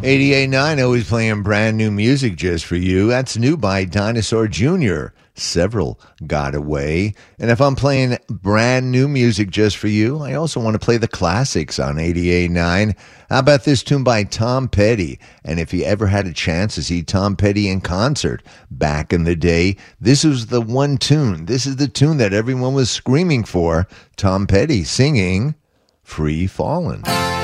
88.9, always playing brand new music just for you. That's new by Dinosaur Jr. Several got away. And if I'm playing brand new music just for you, I also want to play the classics on 88.9. How about this tune by Tom Petty? And if you ever had a chance to see Tom Petty in concert back in the day, this was the one tune. This is the tune that everyone was screaming for. Tom Petty singing Free Fallin'.